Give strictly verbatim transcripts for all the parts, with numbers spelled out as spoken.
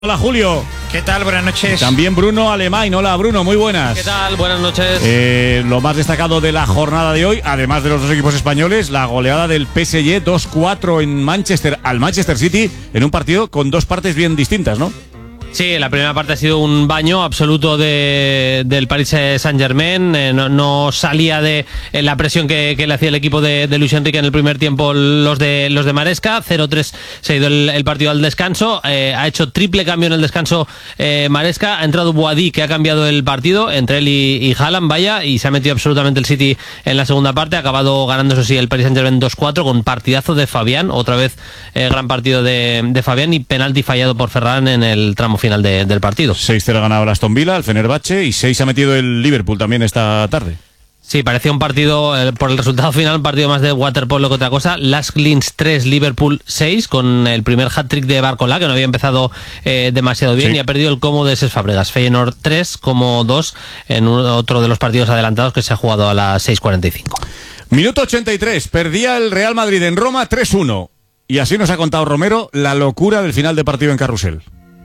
Hola Julio. ¿Qué tal? Buenas noches. También Bruno Alemán. Hola Bruno, muy buenas. ¿Qué tal? Buenas noches. Eh, lo más destacado de la jornada de hoy, además de los dos equipos españoles, la goleada del P S G dos cuatro en Manchester al Manchester City, en un partido con dos partes bien distintas, ¿no? Sí, la primera parte ha sido un baño absoluto de, del Paris Saint-Germain. Eh, no, no salía de eh, la presión que, que le hacía el equipo de, de Luis Enrique en el primer tiempo los de los de Maresca. cero tres se ha ido el, el partido al descanso. Eh, ha hecho triple cambio en el descanso eh, Maresca. Ha entrado Boadí, que ha cambiado el partido entre él y, y Haaland, vaya, y se ha metido absolutamente el City en la segunda parte. Ha acabado ganando, eso sí, el Paris Saint-Germain dos cuatro con partidazo de Fabián. Otra vez eh, gran partido de, de Fabián y penalti fallado por Ferran en el tramo final de, del partido. seis cero ha ganado el Aston Villa, el Fenerbahce, y seis ha metido el Liverpool también esta tarde. Sí, parecía un partido, eh, por el resultado final, un partido más de waterpolo que otra cosa. Las Linz tres, Liverpool seis, con el primer hat-trick de Barcola, que no había empezado eh, demasiado bien, sí. Y ha perdido el Como de Cesc Fàbregas. Feyenoord tres, Como dos, en un, otro de los partidos adelantados que se ha jugado a las seis cuarenta y cinco. Minuto ochenta y tres, perdía el Real Madrid en Roma tres uno. Y así nos ha contado Romero la locura del final de partido en Carrusel.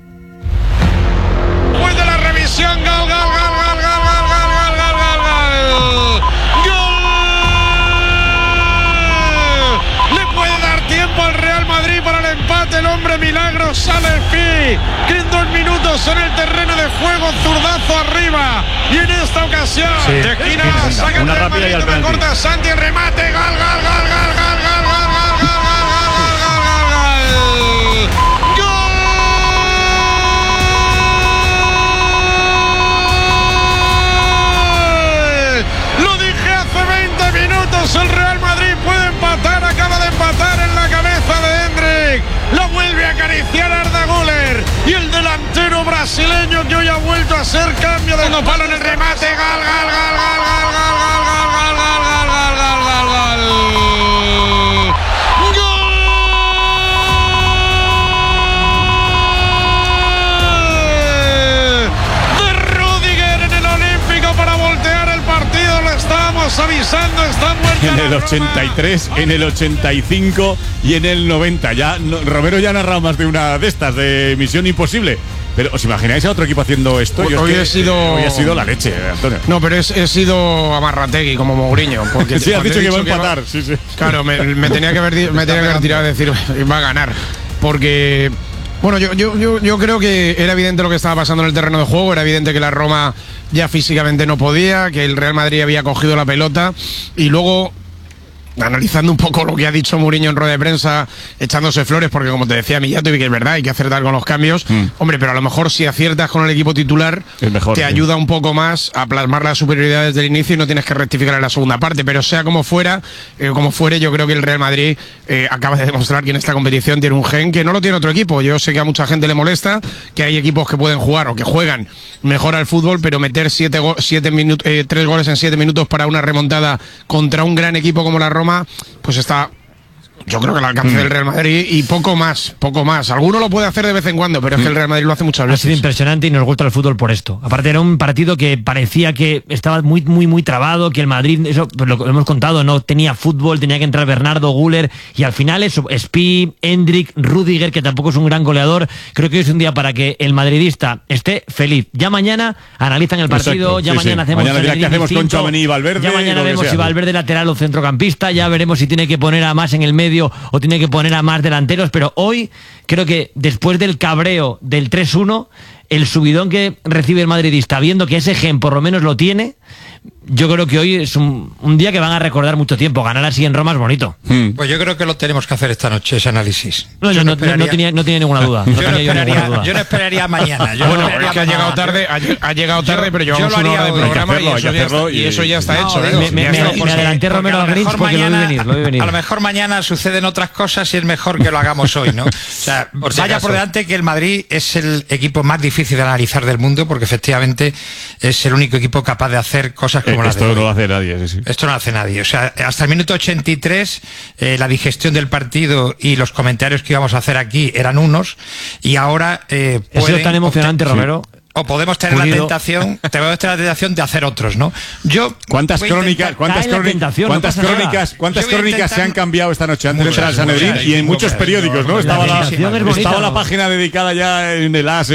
Gol, gol, gol, gol, gol, gol, gol, gol, gol, gol, gol. Le puede dar tiempo al Real Madrid para el empate. El hombre milagro sale Pi, que en dos minutos en el terreno de juego, zurdazo arriba. Y en esta ocasión, sí, de esquina, sí, saca el Real Madrid, me corta Santi, remate, gol, gol, gol, gol, gol, gol, gol, gol, gol, gol, el Real Madrid puede empatar, acaba de empatar en la cabeza de Hendrik, lo vuelve a acariciar Arda Güler y el delantero brasileño que hoy ha vuelto a ser cambio de no palo en el remate, gol, gol, gol, gol, gol, gol, gol, gol, gol, gol, gol, gol, gol, gol de Rüdiger en el Olímpico para voltear el partido. Lo estábamos avisando, está muerto. En el ochenta y tres, en el ochenta y cinco y en el noventa. Ya no, Romero ya ha narrado más de una de estas, de Misión Imposible. Pero ¿os imagináis a otro equipo haciendo esto? Hoy, Yo hoy, es que, he sido... eh, hoy ha sido la leche, Antonio. No, pero es, he sido Amarrategui como Mourinho. Porque sí, has dicho, dicho que va a empatar. Va... Sí, sí. Claro, me, me tenía que haber, me tenía que haber tirado a decir va a ganar. Porque... Bueno, yo, yo, yo, yo creo que era evidente lo que estaba pasando en el terreno de juego. Era evidente que la Roma ya físicamente no podía, que el Real Madrid había cogido la pelota. Y luego, analizando un poco lo que ha dicho Mourinho en rueda de prensa, echándose flores, porque como te decía Mijatovic, que es verdad, hay que acertar con los cambios. Mm. Hombre, pero a lo mejor si aciertas con el equipo titular, es mejor, te sí. ayuda un poco más a plasmar la superioridad desde el inicio y no tienes que rectificar en la segunda parte. Pero sea como fuera, eh, como fuere, yo creo que el Real Madrid eh, acaba de demostrar que en esta competición tiene un gen que no lo tiene otro equipo. Yo sé que a mucha gente le molesta, que hay equipos que pueden jugar o que juegan mejor al fútbol, pero meter siete, go siete minutos, eh, tres goles en siete minutos para una remontada contra un gran equipo como la Roma, pues está, yo creo que al alcance mm. del Real Madrid y poco más, poco más. Alguno lo puede hacer de vez en cuando, pero es que el Real Madrid lo hace muchas veces. Ha sido impresionante y nos gusta el fútbol por esto. Aparte era un partido que parecía que estaba muy, muy, muy trabado, que el Madrid, eso pues lo, lo hemos contado, no tenía fútbol, tenía que entrar Bernardo, Güler, y al final eso, Pi, Hendrik, Rüdiger, que tampoco es un gran goleador. Creo que hoy es un día para que el madridista esté feliz. Ya mañana analizan el partido, Exacto, ya sí, mañana sí. hacemos mañana ¿qué hacemos con Tchouaméni y Valverde? Ya mañana vemos si Valverde lateral o centrocampista, ya veremos si tiene que poner a más en el medio o tiene que poner a más delanteros, pero hoy creo que después del cabreo del tres uno, el subidón que recibe el madridista, viendo que ese gen por lo menos lo tiene, yo creo que hoy es un, un día que van a recordar mucho tiempo. Ganar así en Roma es bonito. Hmm. Pues yo creo que lo tenemos que hacer esta noche, ese análisis. No, yo, yo no, no, no, tenía, no tenía ninguna duda. No yo, no esperaría, yo, duda. yo no esperaría mañana. Yo bueno, no es que ha llegado tarde, ha, ha llegado tarde, yo, pero llevamos yo una hora de programa hacerlo, y, eso ya está, y eso ya está no, hecho. Digo, ¿eh? Me, me, me, me adelanté Romero al Grinch porque mañana, lo vi venir, lo vi venir. A lo mejor mañana suceden otras cosas y es mejor que lo hagamos hoy, ¿no? O sea, por si vaya por delante que el Madrid es el equipo más difícil de analizar del mundo, porque efectivamente es el único equipo capaz de hacer cosas como eh, las de hoy. Esto no lo hace nadie, sí, sí. Esto no lo hace nadie. O sea, hasta el minuto ochenta y tres, eh, la digestión del partido y los comentarios que íbamos a hacer aquí eran unos, y ahora eh, ha sido tan emocionante, obtener... Romero. o podemos tener Pulido. la tentación, podemos tener la tentación de hacer otros, ¿no? Yo ¿Cuántas voy a crónicas, intentar- cuántas, cae en la crónicas, tentación, cuántas no pasa crónicas, nada. cuántas Yo voy a crónicas se intentar- han cambiado esta noche antes de Muchas, entrar al Sanedrín muchas, y en muchas, muchos periódicos, ¿no? muchas, Estaba la, muchísimas, es bonita, estaba la ¿no? página dedicada ya en el A S